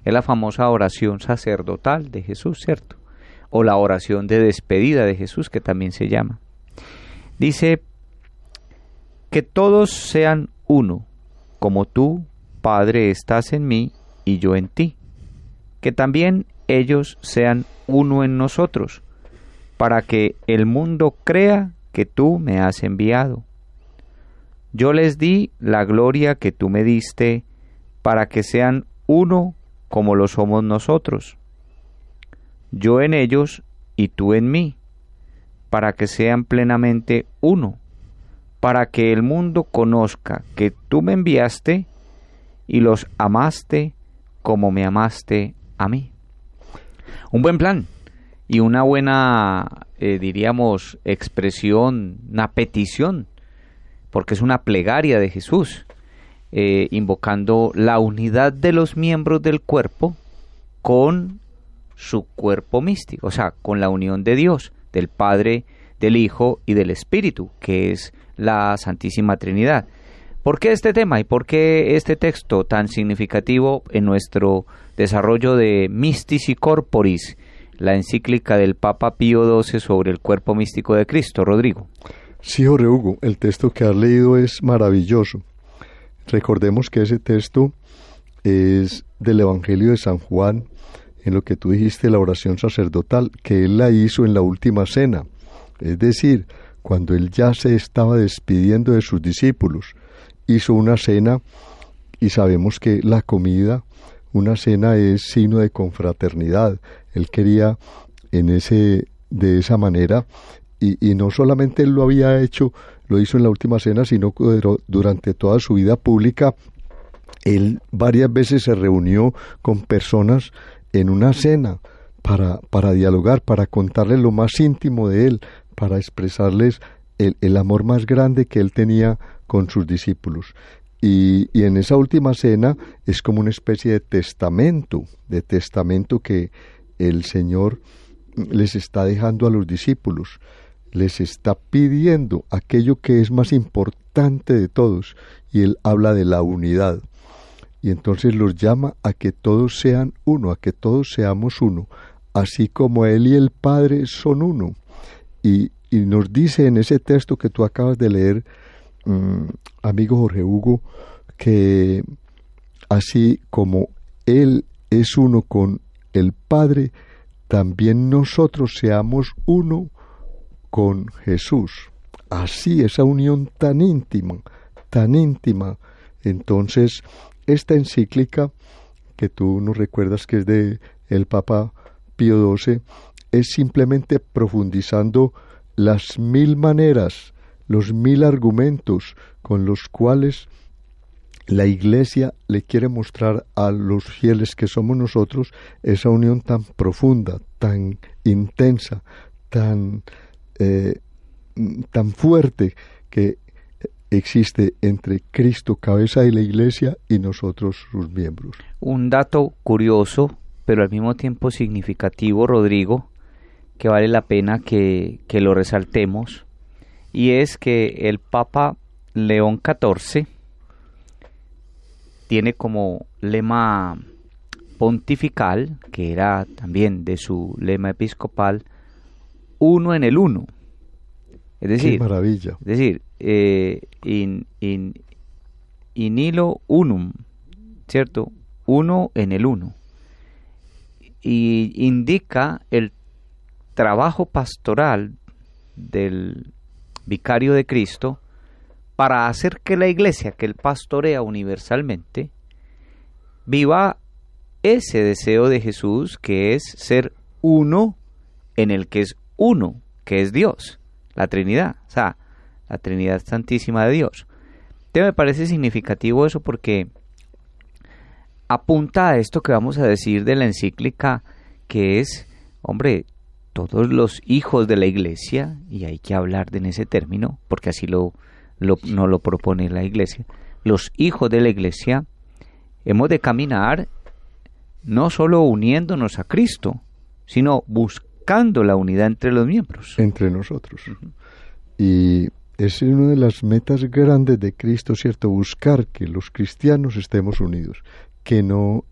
Es la famosa oración sacerdotal de Jesús, ¿cierto? O la oración de despedida de Jesús, que también se llama. Dice, que todos sean uno, como tú, Padre, estás en mí y yo en ti. Que también ellos sean uno en nosotros, para que el mundo crea que tú me has enviado. Yo les di la gloria que tú me diste, para que sean uno como lo somos nosotros. Yo en ellos y tú en mí, para que sean plenamente uno, para que el mundo conozca que tú me enviaste y los amaste como me amaste a mí. Un buen plan y una buena, diríamos, expresión, una petición, porque es una plegaria de Jesús, invocando la unidad de los miembros del cuerpo con su cuerpo místico, o sea, con la unión de Dios, del Padre, del Hijo y del Espíritu, que es la Santísima Trinidad. ¿Por qué este tema y por qué este texto tan significativo en nuestro desarrollo de Mystici Corporis, la encíclica del Papa Pío XII sobre el cuerpo místico de Cristo, Rodrigo? Sí, Jorge Hugo, el texto que has leído es maravilloso. Recordemos que ese texto es del Evangelio de San Juan, en lo que tú dijiste, la oración sacerdotal, que él la hizo en la última cena, es decir, cuando él ya se estaba despidiendo de sus discípulos. Hizo una cena, y sabemos que la comida, una cena es signo de confraternidad. Él quería de esa manera, y no solamente él lo había hecho, lo hizo en la última cena, sino que durante toda su vida pública, él varias veces se reunió con personas en una cena para dialogar, para contarles lo más íntimo de él, para expresarles el amor más grande que él tenía con sus discípulos. Y en esa última cena es como una especie de testamento que el Señor les está dejando a los discípulos. Les está pidiendo aquello que es más importante de todos, y él habla de la unidad. Y entonces los llama a que todos sean uno, a que todos seamos uno, así como él y el Padre son uno. Y nos dice en ese texto que tú acabas de leer, amigo Jorge Hugo, que así como él es uno con el Padre, también nosotros seamos uno con Jesús. Así, esa unión tan íntima. Entonces, esta encíclica, que tú nos recuerdas que es de el Papa Pío XII, es simplemente profundizando las 1000 maneras, los 1000 argumentos con los cuales la Iglesia le quiere mostrar a los fieles que somos nosotros esa unión tan profunda, tan intensa, tan fuerte que existe entre Cristo, cabeza de la Iglesia, y nosotros, sus miembros. Un dato curioso, pero al mismo tiempo significativo, Rodrigo, que vale la pena que lo resaltemos, y es que el Papa León XIV tiene como lema pontifical, que era también de su lema episcopal, uno en el uno. Es decir, ¡qué maravilla! Es decir, in illo unum, ¿cierto? Uno en el uno. Y indica el trabajo pastoral del vicario de Cristo para hacer que la Iglesia, que él pastorea universalmente, viva ese deseo de Jesús, que es ser uno en el que es uno, que es Dios, la Trinidad, o sea, la Trinidad Santísima de Dios. Entonces me parece significativo eso, porque apunta a esto que vamos a decir de la encíclica, que es, hombre, todos los hijos de la Iglesia, y hay que hablar en ese término, porque así no lo propone la Iglesia, los hijos de la Iglesia hemos de caminar no solo uniéndonos a Cristo, sino buscando la unidad entre los miembros. Entre nosotros. Uh-huh. Y es una de las metas grandes de Cristo, ¿cierto? Buscar que los cristianos estemos unidos, que no